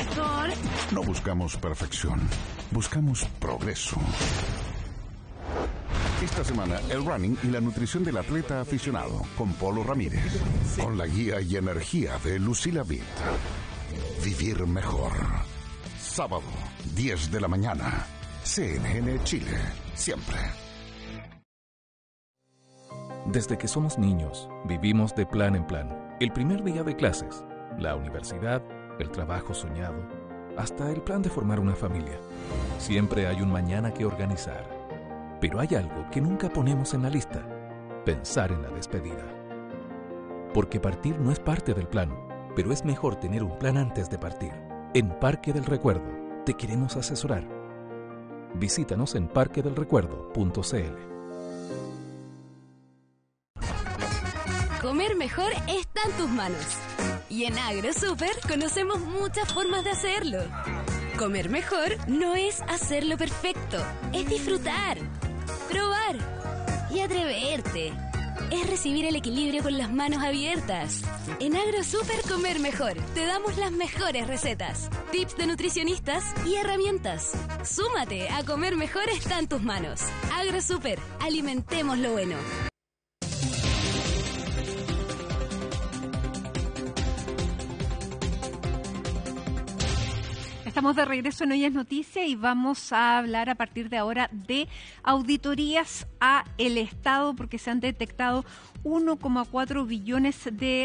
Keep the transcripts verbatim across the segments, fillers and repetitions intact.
mejor. No buscamos perfección, buscamos progreso. Esta semana, el running y la nutrición del atleta aficionado, con Polo Ramírez. Con la guía y energía de Lucila Vitt. Vivir mejor. Sábado, diez de la mañana. C N N Chile, siempre. Desde que somos niños, vivimos de plan en plan. El primer día de clases, la universidad, el trabajo soñado, hasta el plan de formar una familia. Siempre hay un mañana que organizar. Pero hay algo que nunca ponemos en la lista: pensar en la despedida. Porque partir no es parte del plan, pero es mejor tener un plan antes de partir. En Parque del Recuerdo te queremos asesorar. Visítanos en parque del recuerdo punto c l. Comer mejor está en tus manos. Y en AgroSuper conocemos muchas formas de hacerlo. Comer mejor no es hacerlo perfecto, es disfrutar, probar y atreverte. Es recibir el equilibrio con las manos abiertas. En AgroSuper Comer Mejor te damos las mejores recetas, tips de nutricionistas y herramientas. Súmate a Comer Mejor está en tus manos. AgroSuper, alimentemos lo bueno. Estamos de regreso en Hoy es Noticia y vamos a hablar a partir de ahora de auditorías a el Estado, porque se han detectado uno coma cuatro billones de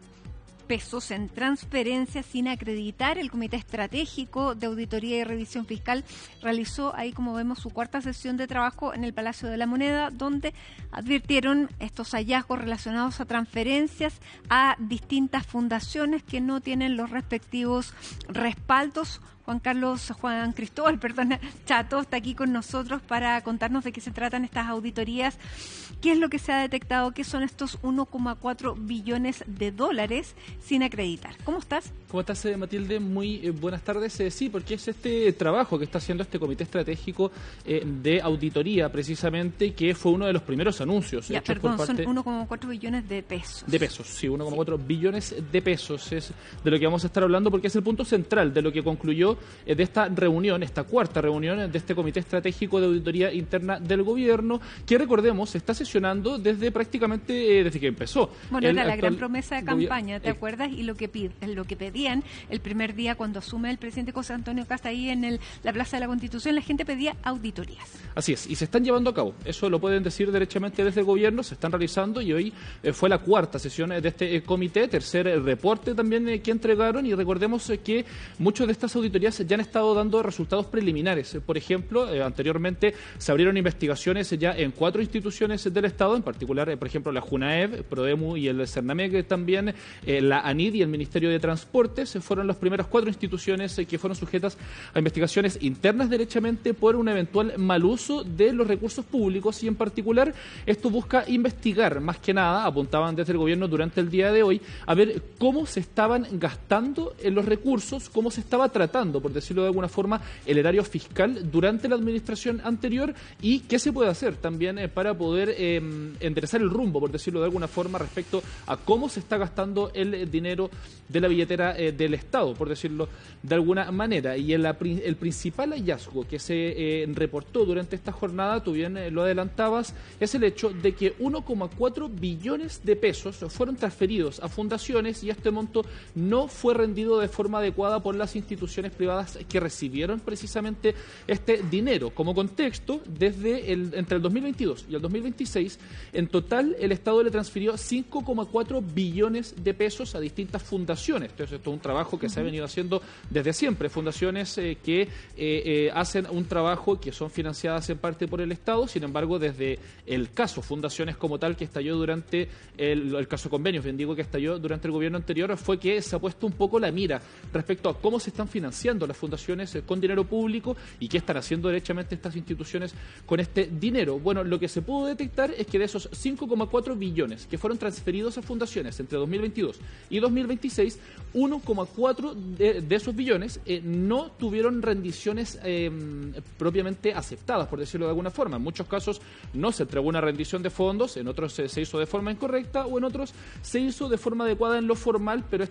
pesos en transferencias sin acreditar. El Comité Estratégico de Auditoría y Revisión Fiscal realizó ahí, como vemos, su cuarta sesión de trabajo en el Palacio de la Moneda, donde advirtieron estos hallazgos relacionados a transferencias a distintas fundaciones que no tienen los respectivos respaldos. Juan Carlos, Juan Cristóbal, perdona, Chato, está aquí con nosotros para contarnos de qué se tratan estas auditorías, qué es lo que se ha detectado, qué son estos uno coma cuatro billones de dólares sin acreditar. ¿Cómo estás? ¿Cómo estás, eh, Matilde? Muy eh, buenas tardes. Eh, sí, porque es este trabajo que está haciendo este Comité Estratégico eh, de Auditoría, precisamente, que fue uno de los primeros anuncios. Ya, hechos perdón, por parte... son uno coma cuatro billones de pesos. De pesos, sí, uno coma cuatro billones de pesos es de lo que vamos a estar hablando, porque es el punto central de lo que concluyó de esta reunión, esta cuarta reunión de este Comité Estratégico de Auditoría Interna del Gobierno, que, recordemos, se está sesionando desde prácticamente, eh, desde que empezó. Bueno, el era la actual gran promesa de campaña, ¿te eh, acuerdas? Y lo que pide, lo que pedían el primer día cuando asume el presidente José Antonio Kast ahí en el, la Plaza de la Constitución, la gente pedía auditorías. Así es, y se están llevando a cabo, eso lo pueden decir derechamente desde el Gobierno, se están realizando, y hoy eh, fue la cuarta sesión de este eh, comité, tercer eh, reporte también eh, que entregaron, y recordemos eh, que muchas de estas auditorías ya han estado dando resultados preliminares. Por ejemplo, eh, anteriormente se abrieron investigaciones ya en cuatro instituciones del Estado, en particular, eh, por ejemplo, la Junaev, Prodemu y el Cernamec, también eh, la ANID y el Ministerio de Transportes, eh, fueron las primeras cuatro instituciones eh, que fueron sujetas a investigaciones internas derechamente por un eventual mal uso de los recursos públicos, y en particular esto busca investigar, más que nada, apuntaban desde el Gobierno durante el día de hoy, a ver cómo se estaban gastando en los recursos, cómo se estaba tratando, por decirlo de alguna forma, el erario fiscal durante la administración anterior, y qué se puede hacer también eh, para poder eh, enderezar el rumbo, por decirlo de alguna forma, respecto a cómo se está gastando el eh, dinero de la billetera eh, del Estado, por decirlo de alguna manera. Y el, el principal hallazgo que se eh, reportó durante esta jornada, tú bien eh, lo adelantabas, es el hecho de que uno coma cuatro billones de pesos fueron transferidos a fundaciones, y este monto no fue rendido de forma adecuada por las instituciones privadas que recibieron precisamente este dinero. Como contexto, desde el, entre el dos mil veintidós y el dos mil veintiséis, en total el Estado le transfirió cinco coma cuatro billones de pesos a distintas fundaciones. Entonces, esto es un trabajo que uh-huh. se ha venido haciendo desde siempre. Fundaciones eh, que eh, eh, hacen un trabajo que son financiadas en parte por el Estado. Sin embargo, desde el caso Fundaciones como tal, que estalló durante el, el caso Convenios, bien digo, que estalló durante el gobierno anterior, fue que se ha puesto un poco la mira respecto a cómo se están financiando las fundaciones eh, con dinero público y qué están haciendo derechamente estas instituciones con este dinero. Bueno, lo que se pudo detectar es que de esos cinco coma cuatro billones que fueron transferidos a fundaciones entre dos mil veintidós y dos mil veintiséis, uno coma cuatro de, de esos billones eh, no tuvieron rendiciones eh, propiamente aceptadas, por decirlo de alguna forma. En muchos casos no se entregó una rendición de fondos, en otros eh, se hizo de forma incorrecta, o en otros se hizo de forma adecuada en lo formal, pero